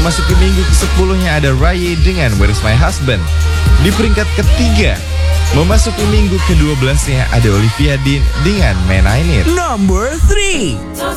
Memasuki minggu ke-10-nya ada Raya dengan Where Is My Husband. Di peringkat ketiga, memasuki minggu ke-12-nya ada Olivia Dean dengan Man I Need. Number 3.